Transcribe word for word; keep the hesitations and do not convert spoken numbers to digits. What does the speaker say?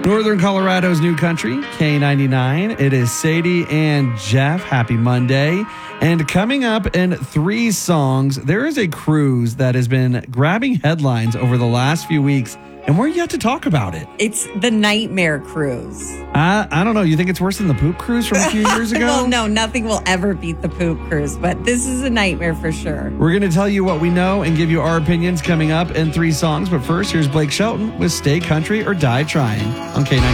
Northern Colorado's new country, K ninety-nine. It is Sadie and Jeff. Happy Monday. And coming up in three songs, there is a cruise that has been grabbing headlines over the last few weeks, and we're yet to talk about it. It's the Nightmare Cruise. I, I don't know. You think it's worse than the Poop Cruise from a few years ago? Well, no, nothing will ever beat the Poop Cruise, but this is a nightmare for sure. We're going to tell you what we know and give you our opinions coming up in three songs. But first, here's Blake Shelton with Stay Country or Die Trying on K ninety-nine.